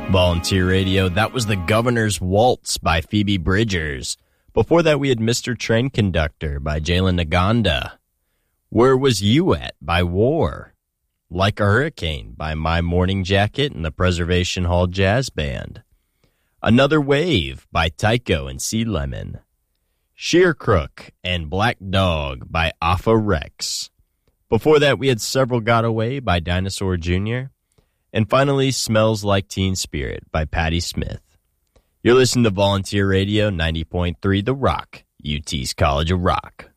Volunteer Radio, that was The Governor's Waltz by Phoebe Bridgers. Before that, we had Mr. Train Conductor by Jalen Naganda. Where Was You At by War. Like a Hurricane by My Morning Jacket and the Preservation Hall Jazz Band. Another Wave by Tycho and Sea Lemon. Sheer Crook and Black Dog by Alpha Rex. Before that, we had Several Got Away by Dinosaur Jr., and finally, Smells Like Teen Spirit by Patti Smith. You're listening to Volunteer Radio 90.3 The Rock, UT's College of Rock.